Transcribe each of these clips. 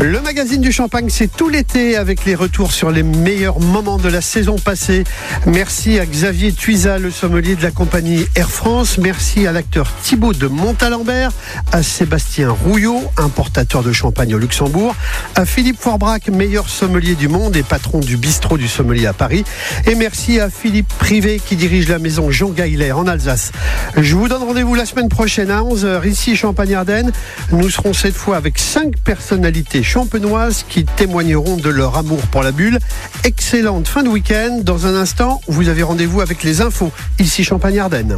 Le magazine du Champagne, c'est tout l'été avec les retours sur les meilleurs moments de la saison passée. Merci à Xavier Tuisa, le sommelier de la compagnie Air France. Merci à l'acteur Thibaut de Montalembert, à Sébastien Rouillot, importateur de champagne au Luxembourg, à Philippe Fourbrac, meilleur sommelier du monde et patron du bistrot du sommelier à Paris. Et merci à Philippe Privé qui dirige la maison Jean Gaillet en Alsace. Je vous donne rendez-vous la semaine prochaine à 11h ici Champagne-Ardenne. Nous serons cette fois avec 5 personnalités champenoises qui témoigneront de leur amour pour la bulle. Excellente fin de week-end. Dans un instant, vous avez rendez-vous avec les infos ici Champagne-Ardenne.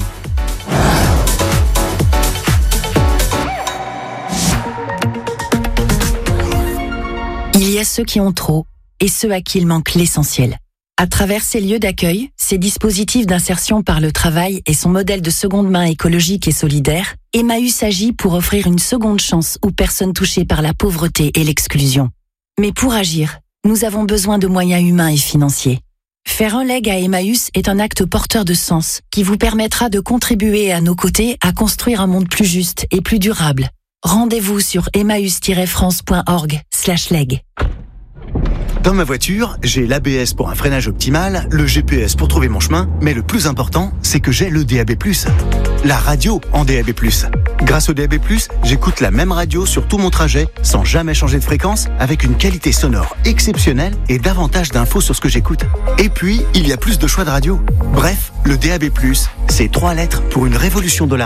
Il y a ceux qui ont trop et ceux à qui il manque l'essentiel. À travers ces lieux d'accueil, ces dispositifs d'insertion par le travail et son modèle de seconde main écologique et solidaire, Emmaüs agit pour offrir une seconde chance aux personnes touchées par la pauvreté et l'exclusion. Mais pour agir, nous avons besoin de moyens humains et financiers. Faire un leg à Emmaüs est un acte porteur de sens qui vous permettra de contribuer à nos côtés à construire un monde plus juste et plus durable. Rendez-vous sur emmaüs-france.org/leg. Dans ma voiture, j'ai l'ABS pour un freinage optimal, le GPS pour trouver mon chemin, mais le plus important, c'est que j'ai le DAB+. La radio en DAB+. Grâce au DAB+, j'écoute la même radio sur tout mon trajet, sans jamais changer de fréquence, avec une qualité sonore exceptionnelle et davantage d'infos sur ce que j'écoute. Et puis, il y a plus de choix de radio. Bref, le DAB+, c'est 3 lettres pour une révolution de la